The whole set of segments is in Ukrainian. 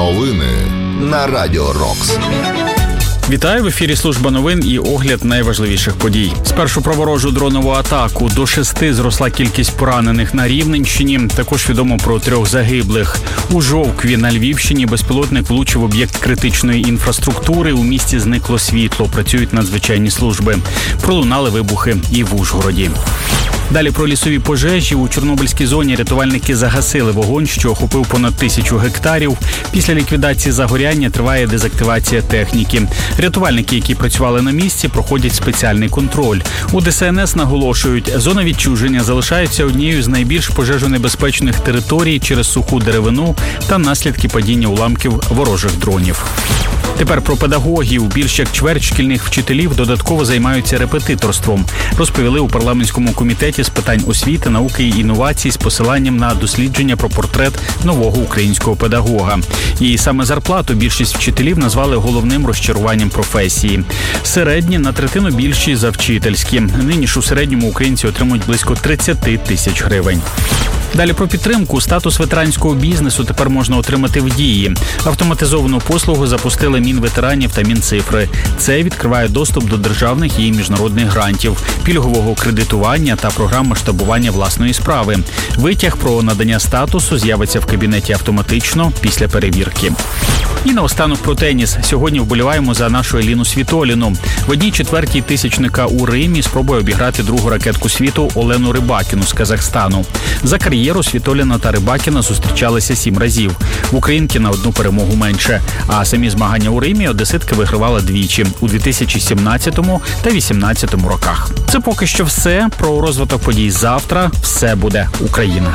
Новини на Радіо Рокс. Вітаю, в ефірі служба новин і огляд найважливіших подій. Спершу про ворожу дронову атаку. До 6 зросла кількість поранених на Рівненщині. Також відомо про 3 загиблих. У Жовкві на Львівщині безпілотник влучив об'єкт критичної інфраструктури. У місті зникло світло. Працюють надзвичайні служби. Пролунали вибухи і в Ужгороді. Далі про лісові пожежі. У Чорнобильській зоні рятувальники загасили вогонь, що охопив понад 1000 гектарів. Після ліквідації загоряння триває дезактивація техніки. Рятувальники, які працювали на місці, проходять спеціальний контроль. У ДСНС наголошують, зона відчуження залишається однією з найбільш пожежонебезпечних територій через суху деревину та наслідки падіння уламків ворожих дронів. Тепер про педагогів. Більш як чверть шкільних вчителів додатково займаються репетиторством. Розповіли у парламентському комітеті з питань освіти, науки і інновацій з посиланням на дослідження про портрет нового українського педагога. І саме зарплату більшість вчителів назвали головним розчаруванням професії. Середні на третину більші за вчительські. Нині ж у середньому українці отримують близько 30 тисяч гривень. Далі про підтримку. Статус ветеранського бізнесу тепер можна отримати в Дії. Автоматизовану послугу запустили Мінветеранів та Мінцифри. Це відкриває доступ до державних і міжнародних грантів, пільгового кредитування та програм масштабування власної справи. Витяг про надання статусу з'явиться в кабінеті автоматично після перевірки. І наостанок про теніс. Сьогодні вболіваємо за нашу Еліну Світоліну. В 1/4 тисячника у Римі спробує обіграти другу ракетку світу Олену Рибакіну з Казахстану. За кар'єру Світоліна та Рибакіна зустрічалися 7 разів. В українки на 1 перемогу менше. А самі змагання у Римі одеситка вигравала двічі – у 2017 та 2018 роках. Це поки що все. Про розвиток подій завтра. Все буде Україна.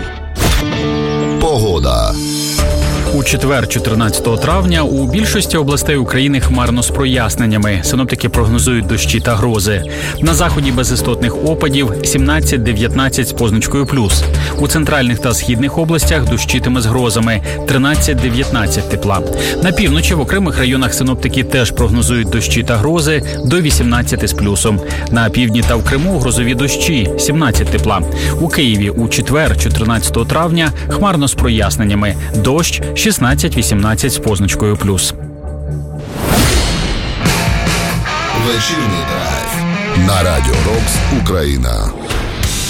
Погода. У четвер, 14 травня, у більшості областей України хмарно з проясненнями. Синоптики прогнозують дощі та грози. На заході без істотних опадів 17-19 з позначкою плюс. У центральних та східних областях дощитиме з грозами 13-19 тепла. На півночі в окремих районах синоптики теж прогнозують дощі та грози до 18 з плюсом. На півдні та в Криму грозові дощі 17 тепла. У Києві у четвер, 14 травня, хмарно з проясненнями. Дощ 16-18 з позначкою плюс. Вечірній драйв на Радіо Рокс Україна.